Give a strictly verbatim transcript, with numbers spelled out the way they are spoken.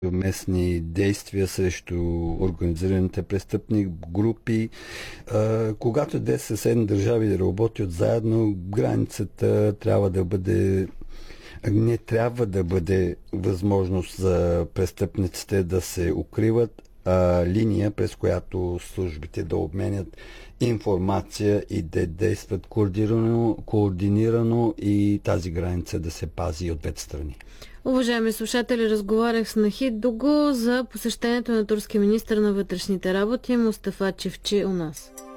местни действия срещу организираните престъпни групи. Когато две съседни държави работят заедно, границата трябва да бъде не трябва да бъде възможност за престъпниците да се укриват, а линия, през която службите да обменят информация и да действат координирано, координирано и тази граница да се пази от двете страни. Уважаеми слушатели, разговарях с Нахид Дуго за посещението на турски министър на вътрешните работи Мустафа Чевчи у нас.